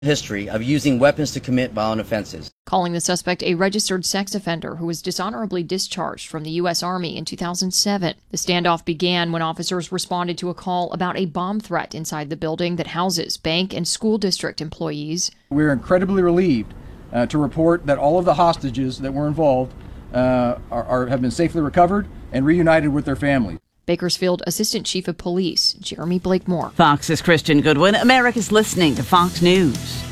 history of using weapons to commit violent offenses. Calling the suspect a registered sex offender who was dishonorably discharged from the U.S. Army in 2007. The standoff began when officers responded to a call about a bomb threat inside the building that houses bank and school district employees. We're incredibly relieved to report that all of the hostages that were involved have been safely recovered and reunited with their families. Bakersfield Assistant Chief of Police Jeremy Blakemore. Fox's Christian Goodwin. America's listening to Fox News.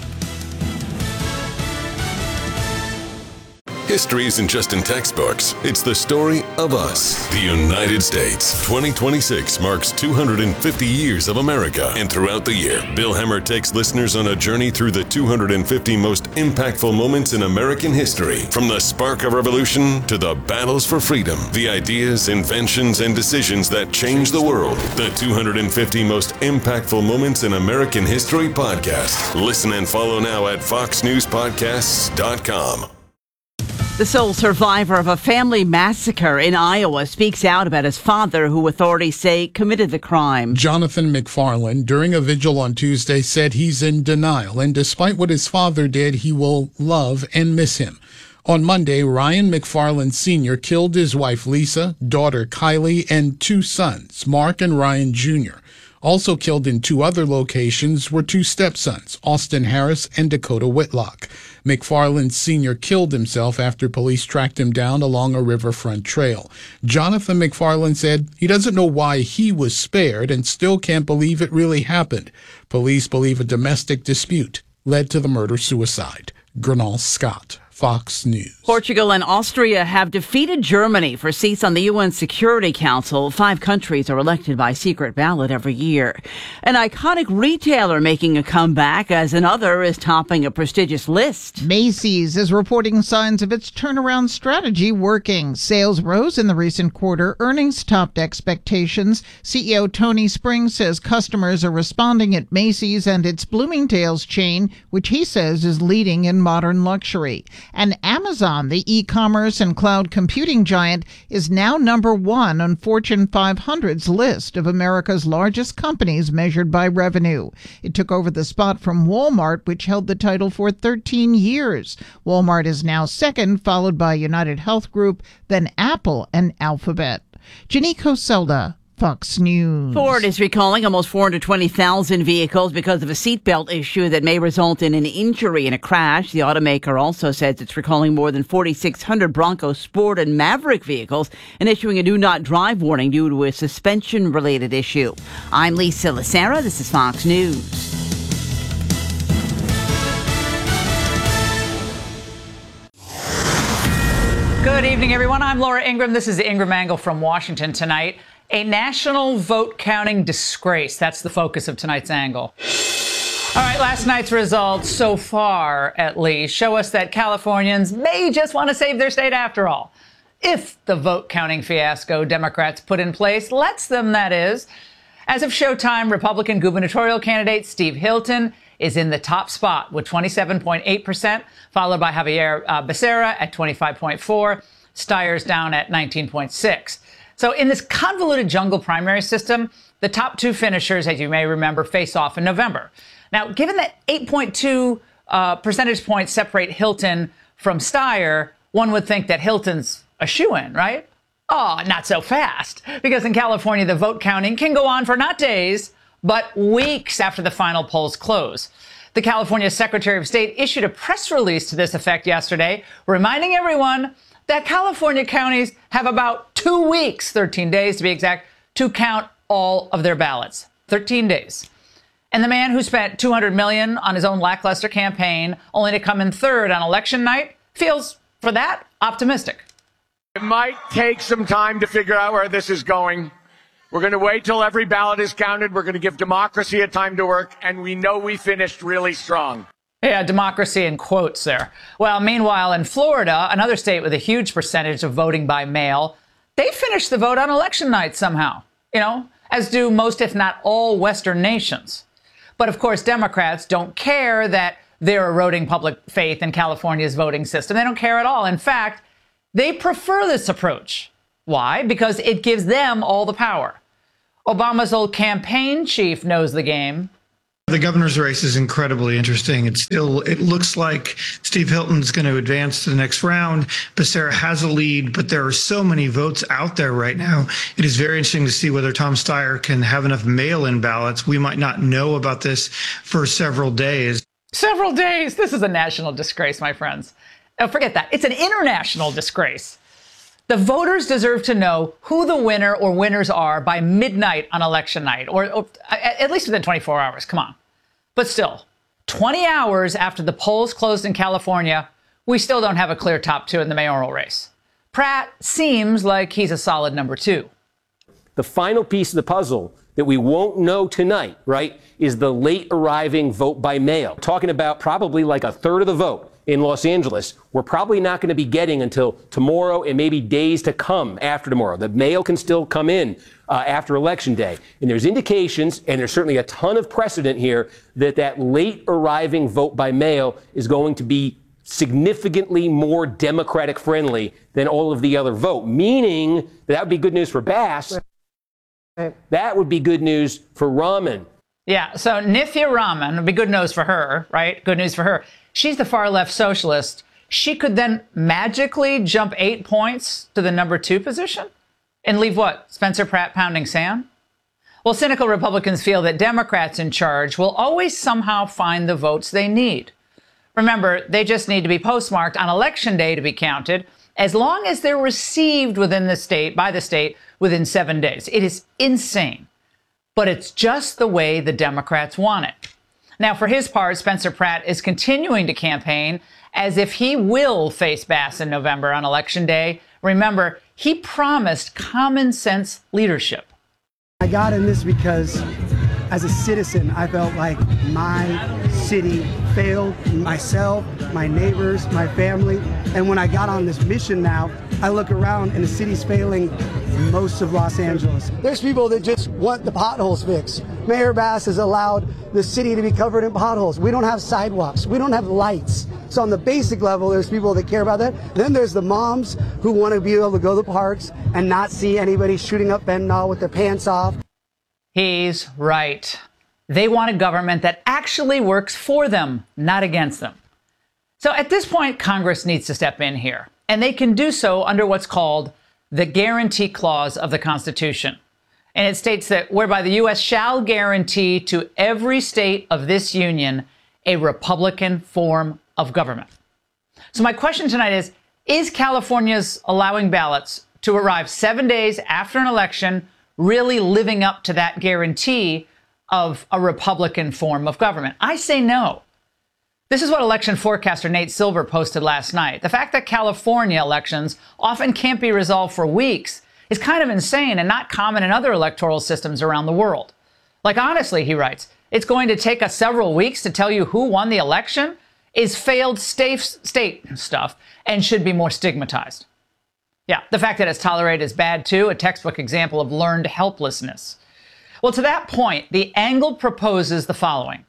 History isn't just in textbooks. It's the story of us. The United States. 2026 marks 250 years of America. And throughout the year, Bill Hemmer takes listeners on a journey through the 250 most impactful moments in American history. From the spark of revolution to the battles for freedom. The ideas, inventions, and decisions that changed the world. The 250 most impactful moments in American history podcast. Listen and follow now at foxnewspodcasts.com. The sole survivor of a family massacre in Iowa speaks out about his father, who authorities say committed the crime. Jonathan McFarland, during a vigil on Tuesday, said he's in denial, and despite what his father did, he will love and miss him. On Monday, Ryan McFarland Sr. killed his wife Lisa, daughter Kylie, and two sons, Mark and Ryan Jr. Also killed in two other locations were two stepsons, Austin Harris and Dakota Whitlock. McFarland Sr. killed himself after police tracked him down along a riverfront trail. Jonathan McFarland said he doesn't know why he was spared and still can't believe it really happened. Police believe a domestic dispute led to the murder-suicide. Gernal Scott, Fox News. Portugal and Austria have defeated Germany for seats on the UN Security Council. 5 countries are elected by secret ballot every year. An iconic retailer making a comeback as another is topping a prestigious list. Macy's is reporting signs of its turnaround strategy working. Sales rose in the recent quarter. Earnings topped expectations. CEO Tony Springs says customers are responding at Macy's and its Bloomingdale's chain, which he says is leading in modern luxury. And Amazon, the e-commerce and cloud computing giant, is now number 1 on Fortune 500's list of America's largest companies measured by revenue. It took over the spot from Walmart, which held the title for 13 years. Walmart is now second, followed by United Health Group, then Apple and Alphabet. Janique Hoselda, Fox News. Ford is recalling almost 420,000 vehicles because of a seatbelt issue that may result in an injury in a crash. The automaker also says it's recalling more than 4,600 Bronco Sport and Maverick vehicles and issuing a do not drive warning due to a suspension-related issue. I'm Lisa Lacera. This is Fox News. Good evening, everyone. I'm Laura Ingraham. This is the Ingraham Angle from Washington tonight. A national vote counting disgrace. That's the focus of tonight's angle. All right, last night's results, so far at least, show us that Californians may just want to save their state after all. If the vote counting fiasco Democrats put in place lets them, that is. As of Showtime, Republican gubernatorial candidate Steve Hilton is in the top spot with 27.8%, followed by Javier Becerra at 25.4%, Steyer's down at 19.6%. So in this convoluted jungle primary system, the top 2 finishers, as you may remember, face off in November. Now, given that 8.2 percentage points separate Hilton from Steyer, one would think that Hilton's a shoo-in, right? Oh, not so fast. Because in California, the vote counting can go on for not days, but weeks after the final polls close. The California Secretary of State issued a press release to this effect yesterday, reminding everyone that California counties have about 2 weeks, 13 days to be exact, to count all of their ballots. 13 days. And the man who spent $200 million on his own lackluster campaign, only to come in third on election night, feels, for that, optimistic. It might take some time to figure out where this is going. We're going to wait till every ballot is counted. We're going to give democracy a time to work, and we know we finished really strong. Yeah, democracy in quotes there. Well, meanwhile, in Florida, another state with a huge percentage of voting by mail, they finished the vote on election night somehow, as do most, if not all, Western nations. But of course, Democrats don't care that they're eroding public faith in California's voting system. They don't care at all. In fact, they prefer this approach. Why? Because it gives them all the power. Obama's old campaign chief knows the game. The governor's race is incredibly interesting. It looks like Steve Hilton's going to advance to the next round. Becerra has a lead, but there are so many votes out there right now. It is very interesting to see whether Tom Steyer can have enough mail-in ballots. We might not know about this for several days. Several days. This is a national disgrace, my friends. Forget that. It's an international disgrace. The voters deserve to know who the winner or winners are by midnight on election night, or at least within 24 hours. Come on. But still, 20 hours after the polls closed in California, we still don't have a clear top two in the mayoral race. Pratt seems like he's a solid number two. The final piece of the puzzle that we won't know tonight, right, is the late arriving vote by mail. Talking about probably like a third of the vote in Los Angeles, we're probably not going to be getting until tomorrow and maybe days to come after tomorrow. The mail can still come in after Election Day. And there's indications, and there's certainly a ton of precedent here, that that late arriving vote by mail is going to be significantly more Democratic friendly than all of the other vote, meaning that would be good news for Bass. That would be good news for Rahman. Yeah, so Nithya Rahman would be good news for her, right? Good news for her. She's the far left socialist. She could then magically jump 8 points to the number two position and leave what? Spencer Pratt pounding sand? Well, cynical Republicans feel that Democrats in charge will always somehow find the votes they need. Remember, they just need to be postmarked on Election Day to be counted, as long as they're received within the state, by the state, within 7 days. It is insane. But it's just the way the Democrats want it. Now, for his part, Spencer Pratt is continuing to campaign as if he will face Bass in November on Election Day. Remember, he promised common sense leadership. I got in this because as a citizen, I felt like my city failed myself, my neighbors, my family. And when I got on this mission now, I look around and the city's failing most of Los Angeles. There's people that just want the potholes fixed. Mayor Bass has allowed the city to be covered in potholes. We don't have sidewalks. We don't have lights. So on the basic level, there's people that care about that. Then there's the moms who want to be able to go to the parks and not see anybody shooting up fentanyl with their pants off. He's right. They want a government that actually works for them, not against them. So at this point, Congress needs to step in here, and they can do so under what's called the Guarantee Clause of the Constitution. And it states that whereby the U.S. shall guarantee to every state of this union a Republican form of government. So my question tonight is California's allowing ballots to arrive 7 days after an election really living up to that guarantee of a Republican form of government? I say no. This is what election forecaster Nate Silver posted last night. The fact that California elections often can't be resolved for weeks is kind of insane and not common in other electoral systems around the world. Like, honestly, he writes, it's going to take us several weeks to tell you who won the election is failed state stuff and should be more stigmatized. Yeah, the fact that it's tolerated is bad, too, a textbook example of learned helplessness. Well, to that point, the Angle proposes the following.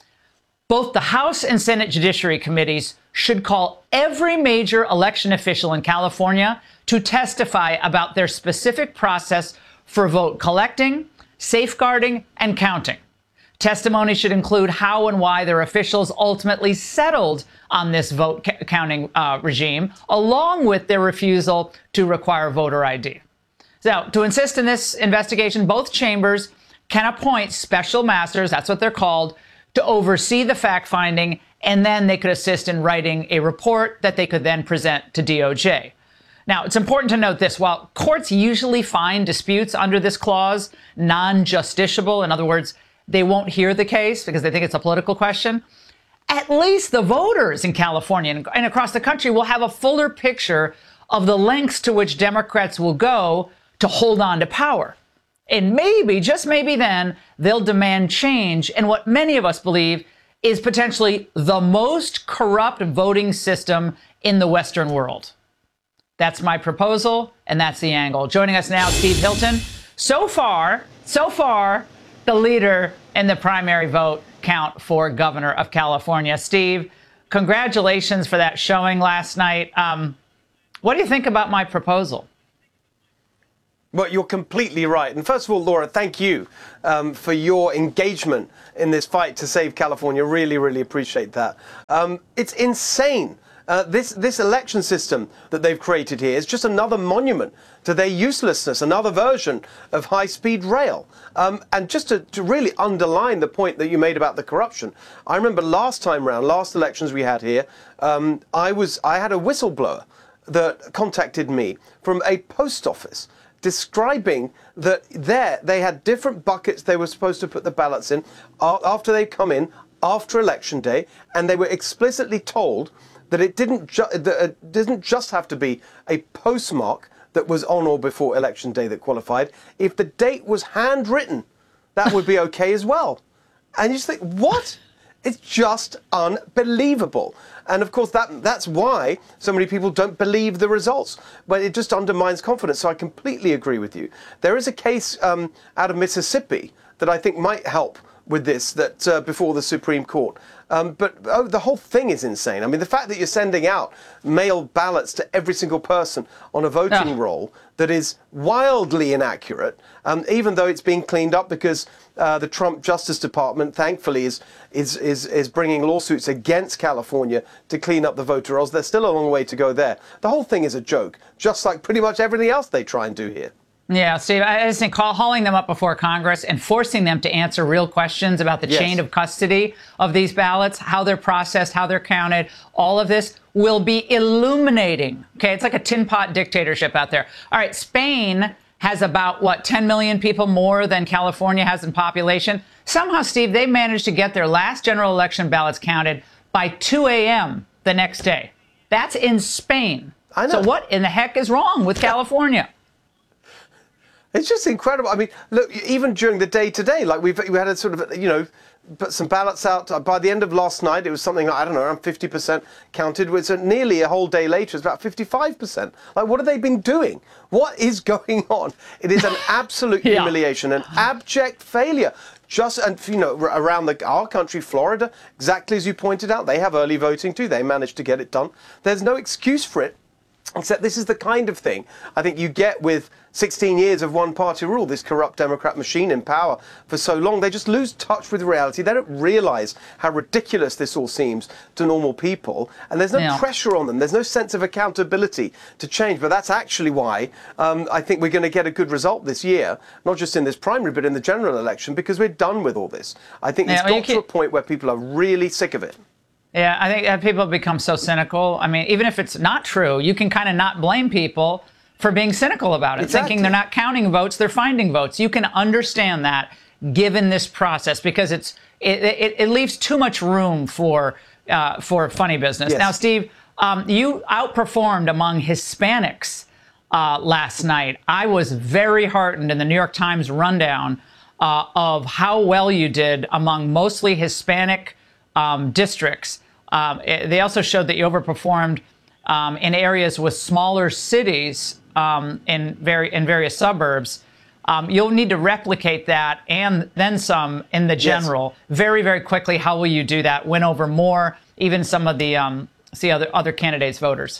Both the House and Senate Judiciary Committees should call every major election official in California to testify about their specific process for vote collecting, safeguarding, and counting. Testimony should include how and why their officials ultimately settled on this vote counting regime, along with their refusal to require voter ID. So, to insist in this investigation, both chambers can appoint special masters, that's what they're called, to oversee the fact-finding, and then they could assist in writing a report that they could then present to DOJ. Now, it's important to note this. While courts usually find disputes under this clause non-justiciable, in other words, they won't hear the case because they think it's a political question, at least the voters in California and across the country will have a fuller picture of the lengths to which Democrats will go to hold on to power. And maybe, just maybe then, they'll demand change in what many of us believe is potentially the most corrupt voting system in the Western world. That's my proposal, and that's the Angle. Joining us now, Steve Hilton. So far, the leader in the primary vote count for governor of California. Steve, congratulations for that showing last night. What do you think about my proposal? Well, you're completely right. And first of all, Laura, thank you for your engagement in this fight to save California. Really, really appreciate that. It's insane. This election system that they've created here is just another monument to their uselessness, another version of high-speed rail. And just to really underline the point that you made about the corruption, I remember last elections we had here, I had a whistleblower that contacted me from a post office describing that they had different buckets they were supposed to put the ballots in after they come in after election day, and they were explicitly told that it didn't just have to be a postmark that was on or before election day that qualified. If the date was handwritten, that would be okay as well. And you just think, what? It's just unbelievable. And of course, that's why so many people don't believe the results. But it just undermines confidence. So I completely agree with you. There is a case out of Mississippi that I think might help with this, that before the Supreme Court. But the whole thing is insane. I mean, the fact that you're sending out mail ballots to every single person on a voting roll that is wildly inaccurate, even though it's being cleaned up because the Trump Justice Department, thankfully, is bringing lawsuits against California to clean up the voter rolls. There's still a long way to go there. The whole thing is a joke, just like pretty much everything else they try and do here. Yeah, Steve, I just think hauling them up before Congress and forcing them to answer real questions about the chain of custody of these ballots, how they're processed, how they're counted, all of this will be illuminating. Okay, it's like a tin pot dictatorship out there. All right, Spain has about, 10 million people more than California has in population. Somehow, Steve, they managed to get their last general election ballots counted by 2 a.m. the next day. That's in Spain. I know. So what in the heck is wrong with California? It's just incredible. I mean, look, even during the day today, like we had a sort of, put some ballots out. By the end of last night, it was something, I don't know, around 50% counted. It's nearly a whole day later, it's about 55%. Like, what have they been doing? What is going on? It is an absolute humiliation, an abject failure. Around our country, Florida, exactly as you pointed out, they have early voting too. They managed to get it done. There's no excuse for it. Except this is the kind of thing I think you get with 16 years of one-party rule, this corrupt Democrat machine in power for so long. They just lose touch with reality. They don't realize how ridiculous this all seems to normal people. And there's no pressure on them. There's no sense of accountability to change. But that's actually why I think we're going to get a good result this year, not just in this primary, but in the general election, because we're done with all this. I think it's got to a point where people are really sick of it. Yeah, I think people have become so cynical. I mean, even if it's not true, you can kind of not blame people for being cynical about it, thinking they're not counting votes, they're finding votes. You can understand that given this process because it leaves too much room for funny business. Yes. Now, Steve, you outperformed among Hispanics last night. I was very heartened in the New York Times rundown of how well you did among mostly Hispanic districts. They also showed that you overperformed in areas with smaller cities in various suburbs. You'll need to replicate that and then some in the general very, very quickly. How will you do that? Win over more, even some of the other candidates' voters.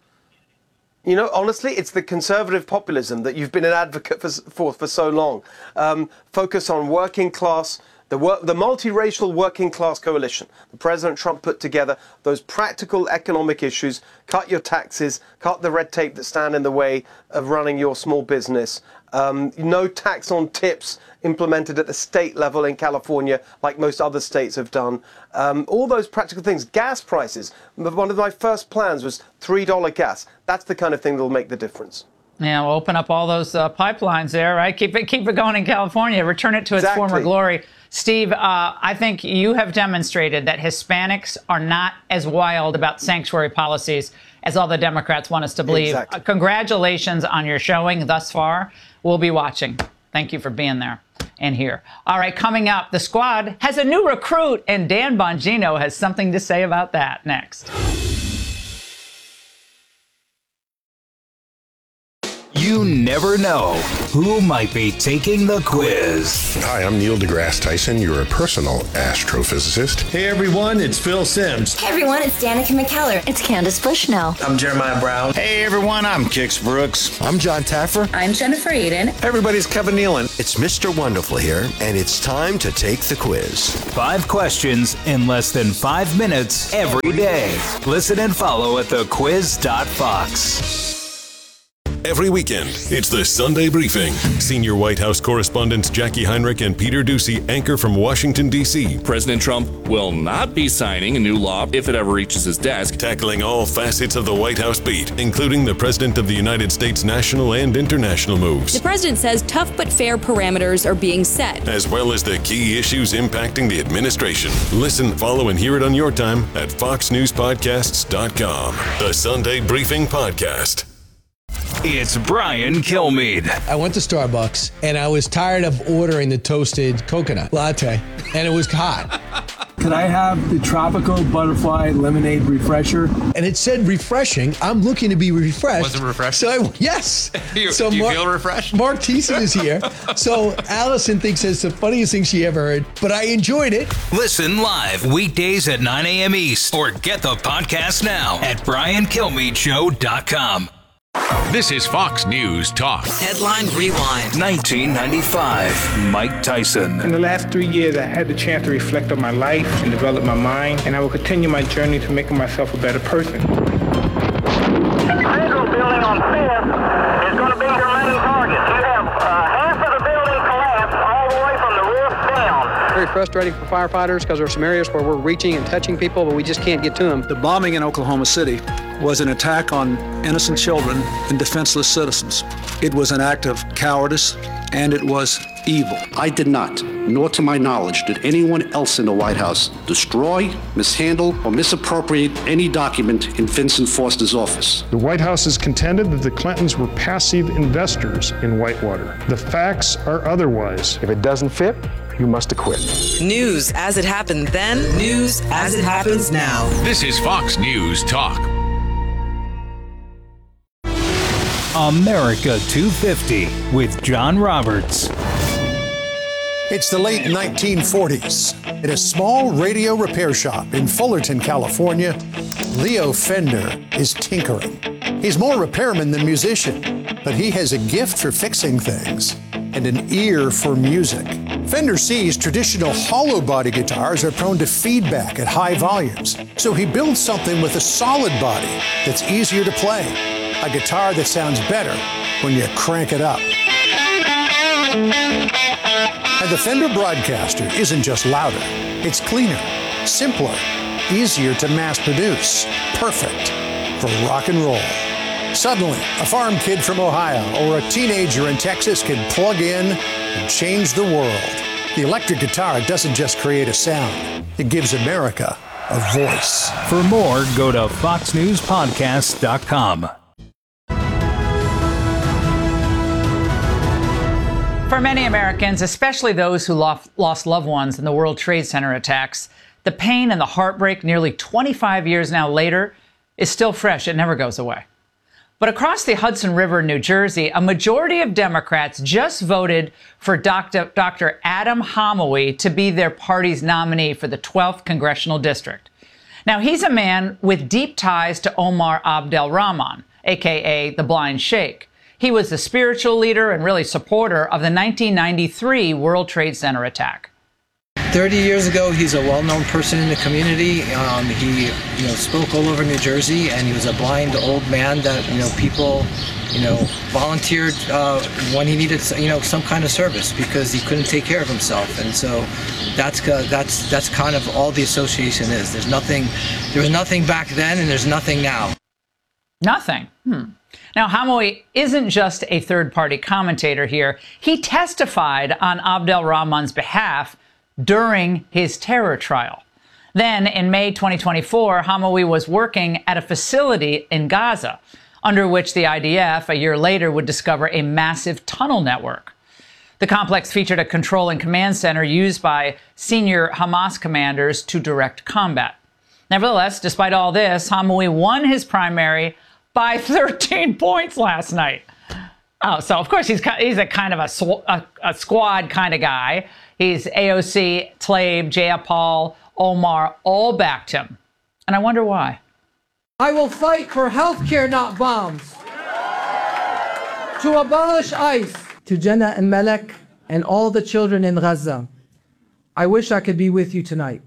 Honestly, it's the conservative populism that you've been an advocate for so long. Focus on working class. The multiracial working class coalition that President Trump put together, those practical economic issues, cut your taxes, cut the red tape that stand in the way of running your small business, no tax on tips implemented at the state level in California like most other states have done. All those practical things. Gas prices. One of my first plans was $3 gas. That's the kind of thing that will make the difference. Yeah, we'll open up all those pipelines there, right? Keep it going in California. Return it to its former glory. Steve, I think you have demonstrated that Hispanics are not as wild about sanctuary policies as all the Democrats want us to believe. Exactly. Congratulations on your showing thus far. We'll be watching. Thank you for being there and here. All right, coming up, the squad has a new recruit, and Dan Bongino has something to say about that next. You never know who might be taking the quiz. Hi, I'm Neil deGrasse Tyson, your personal astrophysicist. Hey everyone, it's Phil Simms. Hey everyone, it's Danica McKellar. It's Candace Bushnell. I'm Jeremiah Brown. Hey everyone, I'm Kix Brooks. I'm John Taffer. I'm Jennifer Aiden. Hey everybody's Kevin Nealon. It's Mr. Wonderful here, and it's time to take the quiz. 5 questions in less than 5 minutes every day. Listen and follow at thequiz.fox. Every weekend, it's the Sunday Briefing. Senior White House correspondents Jackie Heinrich and Peter Doocy anchor from Washington, D.C. President Trump will not be signing a new law if it ever reaches his desk. Tackling all facets of the White House beat, including the President of the United States' national and international moves. The president says tough but fair parameters are being set, as well as the key issues impacting the administration. Listen, follow, and hear it on your time at FoxNewsPodcasts.com. The Sunday Briefing Podcast. It's Brian Kilmeade. I went to Starbucks and I was tired of ordering the toasted coconut latte, and it was hot. Could I have the tropical butterfly lemonade refresher? And it said refreshing. I'm looking to be refreshed. Was it refreshed? So yes. you so feel refreshed? Mark Thiessen is here. So Allison thinks it's the funniest thing she ever heard, but I enjoyed it. Listen live weekdays at 9 a.m. East, or get the podcast now at BrianKilmeadeShow.com. This is Fox News Talk. Headline Rewind. 1995. Mike Tyson. In the last 3 years, I had the chance to reflect on my life and develop my mind, and I will continue my journey to making myself a better person. Federal building on 5th is going to be your main target. You have half of the building collapsed all the way from the roof down. Very frustrating for firefighters because there are some areas where we're reaching and touching people, but we just can't get to them. The bombing in Oklahoma City was an attack on innocent children and defenseless citizens. It was an act of cowardice, and it was evil. I did not, nor to my knowledge, did anyone else in the White House destroy, mishandle, or misappropriate any document in Vincent Foster's office. The White House has contended that the Clintons were passive investors in Whitewater. The facts are otherwise. If it doesn't fit, you must acquit. News as it happened then, news as it happens now. This is Fox News Talk. America 250 with John Roberts. It's the late 1940s. At a small radio repair shop in Fullerton, California, Leo Fender is tinkering. He's more repairman than musician, but he has a gift for fixing things and an ear for music. Fender sees traditional hollow body guitars are prone to feedback at high volumes, so he builds something with a solid body that's easier to play. A guitar that sounds better when you crank it up. And the Fender Broadcaster isn't just louder, it's cleaner, simpler, easier to mass produce, perfect for rock and roll. Suddenly, a farm kid from Ohio or a teenager in Texas can plug in and change the world. The electric guitar doesn't just create a sound, it gives America a voice. For more, go to FoxNewsPodcasts.com. For many Americans, especially those who lost loved ones in the World Trade Center attacks, the pain and the heartbreak nearly 25 years now later is still fresh. It never goes away. But across the Hudson River in New Jersey, a majority of Democrats just voted for Dr. Adam Homowy to be their party's nominee for the 12th Congressional District. Now, he's a man with deep ties to Omar Abdel-Rahman, a.k.a. the Blind Sheikh. He was the spiritual leader and really supporter of the 1993 World Trade Center attack. 30 years ago, he's a well-known person in the community. He, spoke all over New Jersey, and he was a blind old man that, people, volunteered when he needed, some kind of service because he couldn't take care of himself. And so that's kind of all the association is. There was nothing back then, and there's nothing now. Nothing. Now, Homowy isn't just a third-party commentator here. He testified on Abdel-Rahman's behalf during his terror trial. Then, in May 2024, Homowy was working at a facility in Gaza, under which the IDF, a year later, would discover a massive tunnel network. The complex featured a control and command center used by senior Hamas commanders to direct combat. Nevertheless, despite all this, Homowy won his primary by 13 points last night. Oh, so of course he's a kind of a squad kind of guy. He's AOC, Tlaib, Jayapal, Omar, all backed him. And I wonder why. I will fight for health care, not bombs. To abolish ICE. To Jenna and Malek and all the children in Gaza, I wish I could be with you tonight.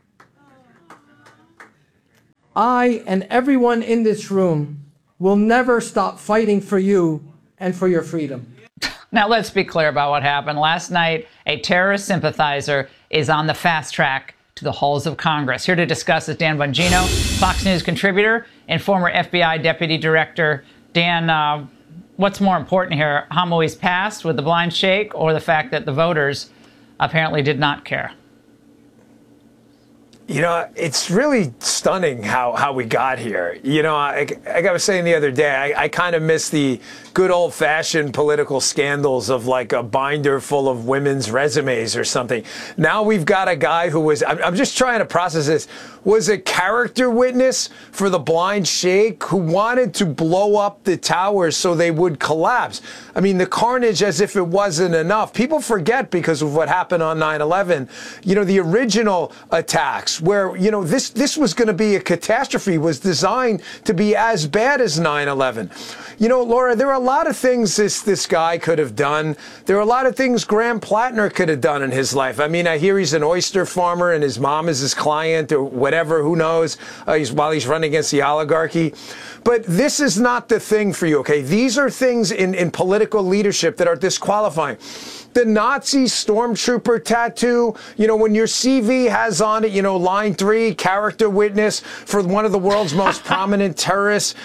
I and everyone in this room will never stop fighting for you and for your freedom. Now, let's be clear about what happened. Last night, a terrorist sympathizer is on the fast track to the halls of Congress. Here to discuss is Dan Bongino, Fox News contributor and former FBI deputy director. Dan, what's more important here, Hamoui's past with the blind sheikh or the fact that the voters apparently did not care? You know, it's really stunning how we got here. You know, like I was saying the other day, I kind of miss the good old-fashioned political scandals of like a binder full of women's resumes or something. Now we've got a guy who was, I'm just trying to process this, was a character witness for the blind sheikh who wanted to blow up the towers so they would collapse. I mean, the carnage as if it wasn't enough. People forget because of what happened on 9/11. You know, the original attacks where, you know, this was going to be a catastrophe was designed to be as bad as 9/11. You know, Laura, there are a lot of things this guy could have done. There are a lot of things Graham Plattner could have done in his life. I mean, I hear he's an oyster farmer and his mom is his client or whatever, who knows, while he's running against the oligarchy. But this is not the thing for you, okay? These are things in political leadership that are disqualifying. The Nazi stormtrooper tattoo, you know, when your CV has on it, you know, line 3, character witness for one of the world's most prominent terrorists.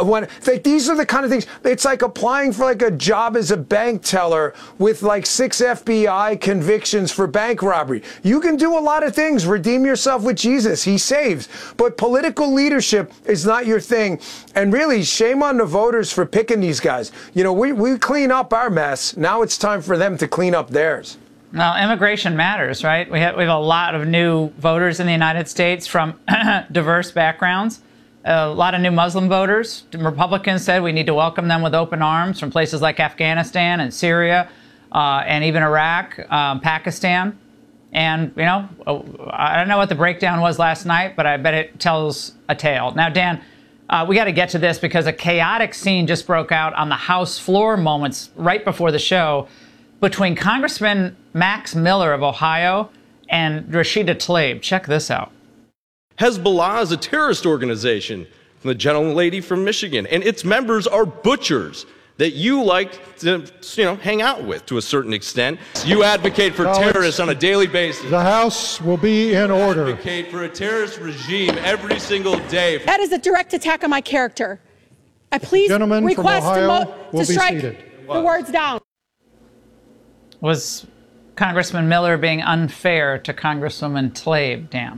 These are the kind of things, it's like applying for like a job as a bank teller with like 6 FBI convictions for bank robbery. You can do a lot of things. Redeem yourself with Jesus. He saves. But political leadership is not your thing. And really, shame on the voters for picking these guys. You know, we clean up our mess. Now it's time for them to clean up theirs. Well, immigration matters, right? We have a lot of new voters in the United States from diverse backgrounds. A lot of new Muslim voters. Republicans said we need to welcome them with open arms from places like Afghanistan and Syria and even Iraq, Pakistan. And, you know, I don't know what the breakdown was last night, but I bet it tells a tale. Now, Dan, we got to get to this because a chaotic scene just broke out on the House floor moments right before the show between Congressman Max Miller of Ohio and Rashida Tlaib. Check this out. Hezbollah is a terrorist organization from the gentlelady from Michigan, and its members are butchers that you like to, you know, hang out with to a certain extent. You advocate for terrorists on a daily basis. The House will be in order. You advocate for a terrorist regime every single day. That is a direct attack on my character. I please request to strike the words down. Was Congressman Miller being unfair to Congresswoman Tlaib, Dan?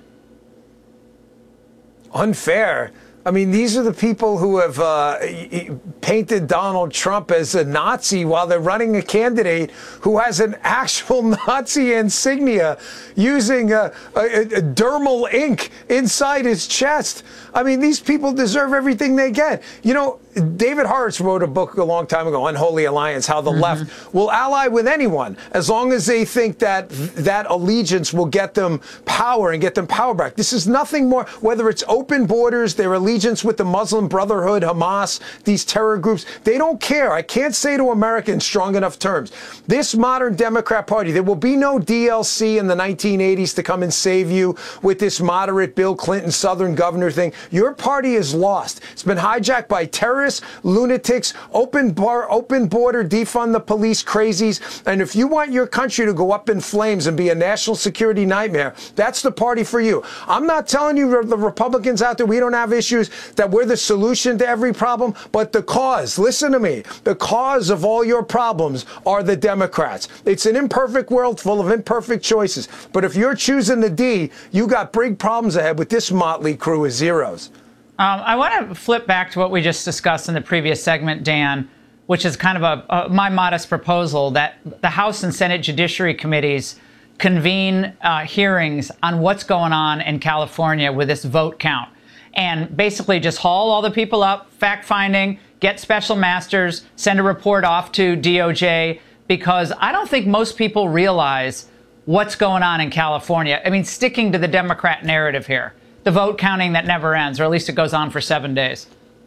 Unfair? I mean, these are the people who have painted Donald Trump as a Nazi while they're running a candidate who has an actual Nazi insignia using a dermal ink inside his chest. I mean, these people deserve everything they get. You know, David Horowitz wrote a book a long time ago, Unholy Alliance, how the left will ally with anyone as long as they think that that allegiance will get them power and get them power back. This is nothing more, whether it's open borders, their allegiance with the Muslim Brotherhood, Hamas, these terror groups, they don't care. I can't say to Americans strong enough terms. This modern Democrat Party, there will be no DLC in the 1980s to come and save you with this moderate Bill Clinton Southern governor thing. Your party is lost. It's been hijacked by terrorists, lunatics, open border, defund the police crazies. And if you want your country to go up in flames and be a national security nightmare, that's the party for you. I'm not telling you, the Republicans out there, we don't have issues, that we're the solution to every problem, but the cause, listen to me, the cause of all your problems are the Democrats. It's an imperfect world full of imperfect choices. But if you're choosing the D, you got big problems ahead with this motley crew of zeros. I want to flip back to what we just discussed in the previous segment, Dan, which is kind of my modest proposal that the House and Senate Judiciary Committees convene hearings on what's going on in California with this vote count and basically just haul all the people up, fact-finding, get special masters, send a report off to DOJ, because I don't think most people realize what's going on in California. I mean, sticking to the Democrat narrative here, the vote counting that never ends, or at least it goes on for 7 days.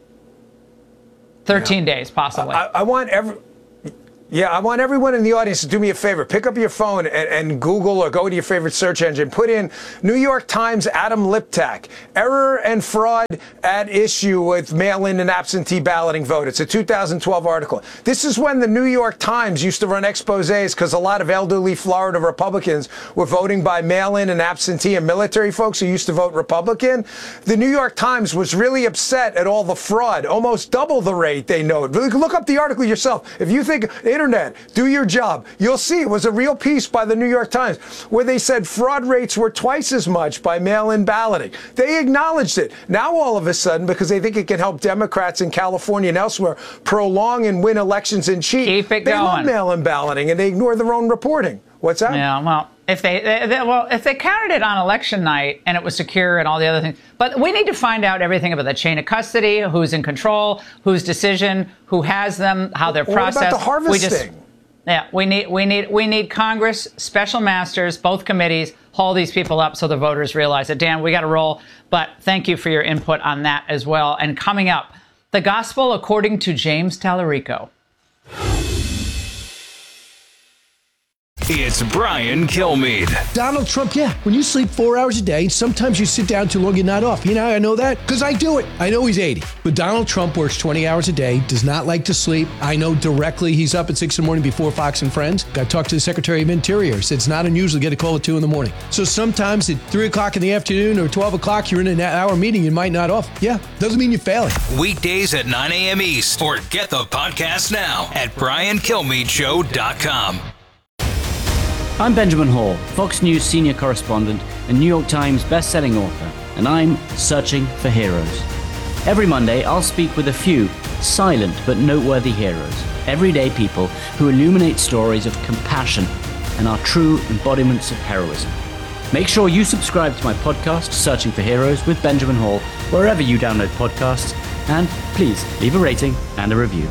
13 days, possibly. I want everyone in the audience to do me a favor. Pick up your phone and Google or go to your favorite search engine. Put in New York Times Adam Liptak, error and fraud at issue with mail-in and absentee balloting vote. It's a 2012 article. This is when the New York Times used to run exposés because a lot of elderly Florida Republicans were voting by mail-in and absentee, and military folks who used to vote Republican. The New York Times was really upset at all the fraud, almost double the rate they know. Look up the article yourself. If you think internet, do your job. You'll see it was a real piece by the New York Times where they said fraud rates were twice as much by mail-in balloting. They acknowledged it. Now all of a sudden, because they think it can help Democrats in California and elsewhere prolong and win elections and cheat, keep it they going. love mail-in balloting and they ignore their own reporting. What's that? Yeah, well, if they counted it on election night and it was secure and all the other things, but we need to find out everything about the chain of custody, who's in control, whose decision, who has them, how they're processed. What about the harvesting? We need Congress, special masters, both committees, haul these people up so the voters realize it. Dan, we got to roll, but thank you for your input on that as well. And coming up, the gospel according to James Tallarico. It's Brian Kilmeade. Donald Trump, yeah. When you sleep 4 hours a day, sometimes you sit down too long, you're not off. You know, I know that because I do it. I know he's 80. But Donald Trump works 20 hours a day, does not like to sleep. I know directly he's up at 6 in the morning before Fox and Friends. I talked to the Secretary of Interior. Said it's not unusual to get a call at 2 in the morning. So sometimes at 3 o'clock in the afternoon or 12 o'clock, you're in an hour meeting, you might not off. Yeah, doesn't mean you're failing. Weekdays at 9 a.m. East. Or get the podcast now at BrianKilmeadeShow.com. I'm Benjamin Hall, Fox News senior correspondent and New York Times best-selling author, and I'm searching for heroes. Every Monday, I'll speak with a few silent but noteworthy heroes, everyday people who illuminate stories of compassion and are true embodiments of heroism. Make sure you subscribe to my podcast, Searching for Heroes with Benjamin Hall, wherever you download podcasts, and please leave a rating and a review.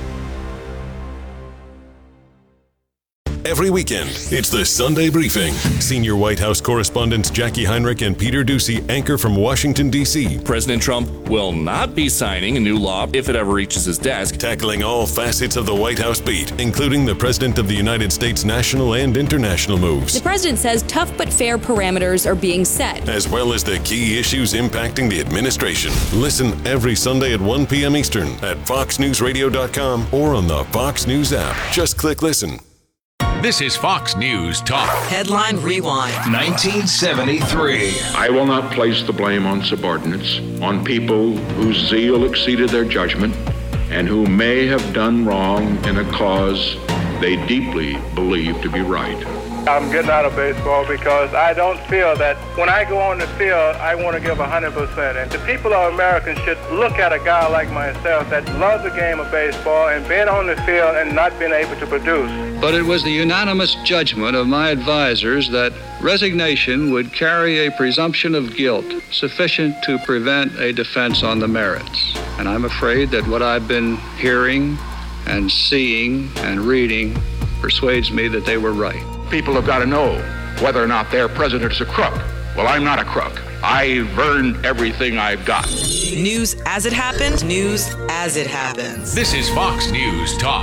Every weekend, it's the Sunday Briefing. Senior White House correspondents Jackie Heinrich and Peter Doocy anchor from Washington, D.C. President Trump will not be signing a new law if it ever reaches his desk. Tackling all facets of the White House beat, including the President of the United States' national and international moves. The president says tough but fair parameters are being set, as well as the key issues impacting the administration. Listen every Sunday at 1 p.m. Eastern at FoxNewsRadio.com or on the Fox News app. Just click listen. This is Fox News Talk. Headline Rewind. 1973. I will not place the blame on subordinates, on people whose zeal exceeded their judgment, and who may have done wrong in a cause they deeply believe to be right. I'm getting out of baseball because I don't feel that when I go on the field, I want to give 100%. And the people of America should look at a guy like myself that loves the game of baseball and being on the field and not being able to produce. But it was the unanimous judgment of my advisors that resignation would carry a presumption of guilt sufficient to prevent a defense on the merits. And I'm afraid that what I've been hearing and seeing and reading persuades me that they were right. People have got to know whether or not their president is a crook. Well, I'm not a crook. I've earned everything I've got. News as it happened, news as it happens. This is Fox News Talk.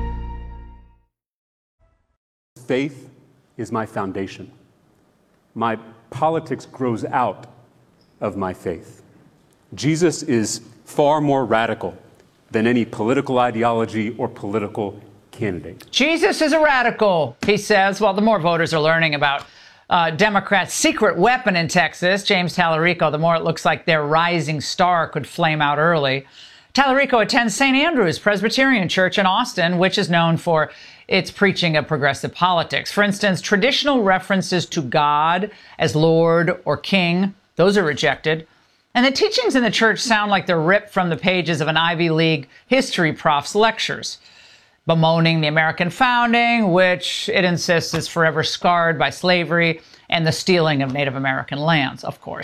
Faith is my foundation. My politics grows out of my faith. Jesus is far more radical than any political ideology or political candidate. Jesus is a radical, he says. Well, the more voters are learning about Democrats' secret weapon in Texas, James Tallarico, the more it looks like their rising star could flame out early. Tallarico attends St. Andrew's Presbyterian Church in Austin, which is known for its preaching of progressive politics. For instance, traditional references to God as Lord or King, those are rejected. And the teachings in the church sound like they're ripped from the pages of an Ivy League history prof's lectures, bemoaning the American founding, which it insists is forever scarred by slavery and the stealing of Native American lands, of course.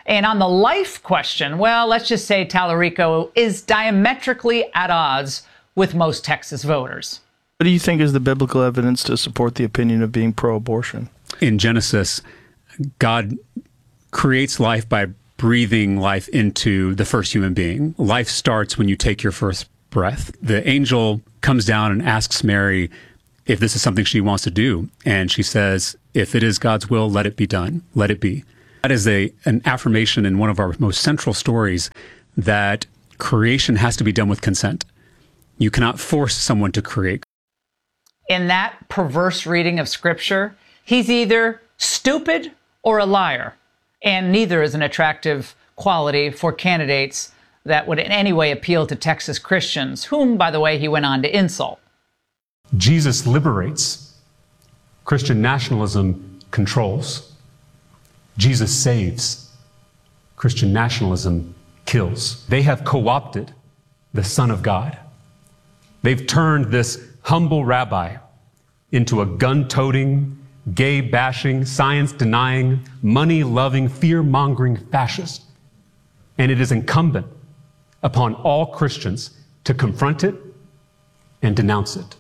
And on the life question, well, let's just say Tallarico is diametrically at odds with most Texas voters. What do you think is the biblical evidence to support the opinion of being pro-abortion? In Genesis, God creates life by breathing life into the first human being. Life starts when you take your first breath. The angel comes down and asks Mary if this is something she wants to do. And she says, if it is God's will, let it be done. Let it be. That is an affirmation in one of our most central stories that creation has to be done with consent. You cannot force someone to create. In that perverse reading of Scripture, he's either stupid or a liar, and neither is an attractive quality for candidates that would in any way appeal to Texas Christians, whom, by the way, he went on to insult. Jesus liberates. Christian nationalism controls. Jesus saves. Christian nationalism kills. They have co-opted the Son of God. They've turned this humble rabbi into a gun-toting, gay-bashing, science-denying, money-loving, fear-mongering fascist. And it is incumbent upon all Christians to confront it and denounce it.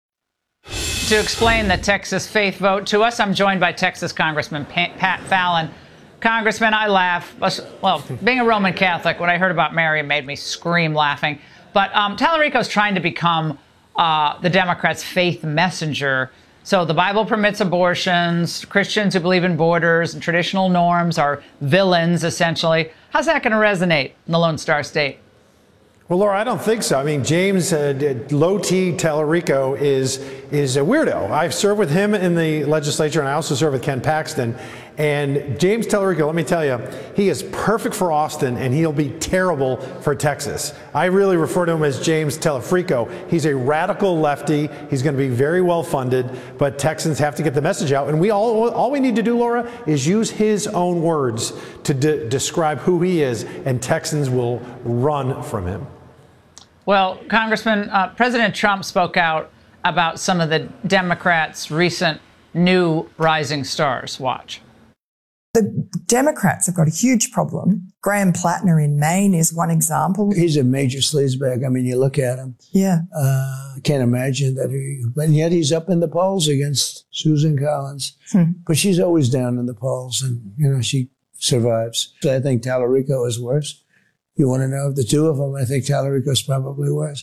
To explain the Texas faith vote to us, I'm joined by Texas Congressman Pat Fallon. Congressman, I laugh. Well, being a Roman Catholic, when I heard about Mary, it made me scream laughing. But Tallarico's trying to become the Democrats' faith messenger. So the Bible permits abortions. Christians who believe in borders and traditional norms are villains, essentially. How's that going to resonate in the Lone Star State? Well, Laura, I don't think so. I mean, James Low T Tallarico is a weirdo. I've served with him in the legislature, and I also served with Ken Paxton. And James Tallarico, let me tell you, he is perfect for Austin, and he'll be terrible for Texas. I really refer to him as James Tallarico. He's a radical lefty. He's going to be very well funded, but Texans have to get the message out. And all we need to do, Laura, is use his own words to describe who he is, and Texans will run from him. Well, Congressman, President Trump spoke out about some of the Democrats' recent new rising stars. Watch. The Democrats have got a huge problem. Graham Plattner in Maine is one example. He's a major sleazebag. I mean, you look at him. Yeah. I can't imagine that but yet he's up in the polls against Susan Collins. But she's always down in the polls, and, you know, she survives. So I think Tallarico is worse. You want to know the two of them? I think Tallarico's probably worse.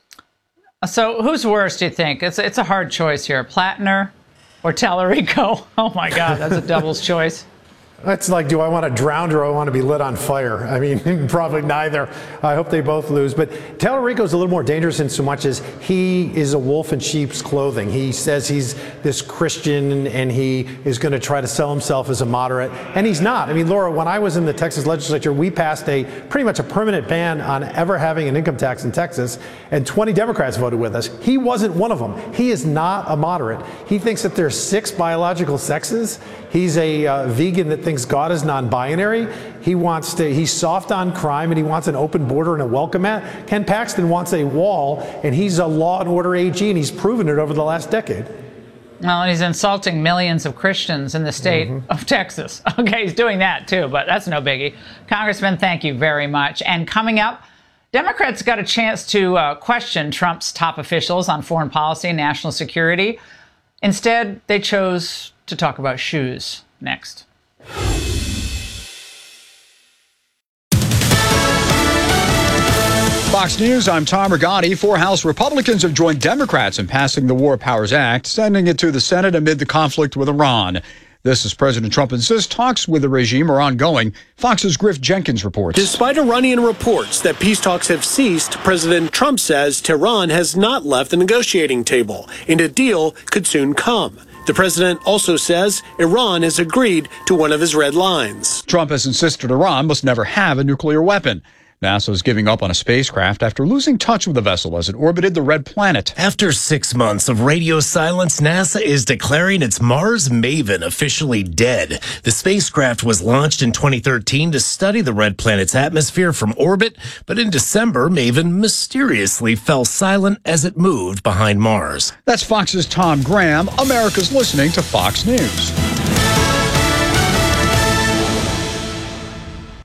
So who's worse, do you think? It's a hard choice here. Plattner or Tallarico? Oh, my God, that's a devil's choice. That's like, do I want to drown or do I want to be lit on fire? I mean, probably neither. I hope they both lose. But Tallarico's a little more dangerous in so much as he is a wolf in sheep's clothing. He says he's this Christian and he is going to try to sell himself as a moderate. And he's not. I mean, Laura, when I was in the Texas legislature, we passed pretty much a permanent ban on ever having an income tax in Texas. And 20 Democrats voted with us. He wasn't one of them. He is not a moderate. He thinks that there's 6 biological sexes. He's a vegan that thinks God is non-binary. He's soft on crime, and he wants an open border and a welcome mat. Ken Paxton wants a wall, and he's a law and order AG, and he's proven it over the last decade. Well, and he's insulting millions of Christians in the state of Texas. Okay, he's doing that too, but that's no biggie. Congressman, thank you very much. And coming up, Democrats got a chance to question Trump's top officials on foreign policy and national security. Instead, they chose to talk about shoes. Next. Fox News, I'm Tom Rigotti. 4 House Republicans have joined Democrats in passing the War Powers Act, sending it to the Senate amid the conflict with Iran. This as President Trump insists talks with the regime are ongoing. Fox's Griff Jenkins reports. Despite Iranian reports that peace talks have ceased, President Trump says Tehran has not left the negotiating table, and a deal could soon come. The president also says Iran has agreed to one of his red lines. Trump has insisted Iran must never have a nuclear weapon. NASA is giving up on a spacecraft after losing touch with the vessel as it orbited the red planet. After 6 months of radio silence, NASA is declaring its Mars Maven officially dead. The spacecraft was launched in 2013 to study the red planet's atmosphere from orbit, but in December, Maven mysteriously fell silent as it moved behind Mars. That's Fox's Tom Graham. America's listening to Fox News.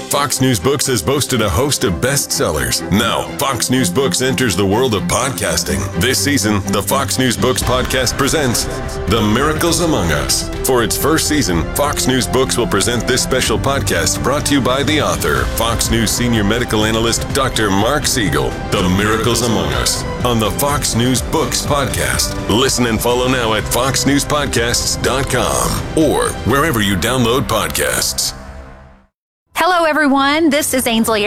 Fox News Books has boasted a host of bestsellers. Now, Fox News Books enters the world of podcasting. This season, the Fox News Books podcast presents The Miracles Among Us. For its first season, Fox News Books will present this special podcast brought to you by the author, Fox News senior medical analyst, Dr. Mark Siegel. The Miracles Among Us on the Fox News Books podcast. Listen and follow now at foxnewspodcasts.com or wherever you download podcasts. Hello, everyone. This is Ainsley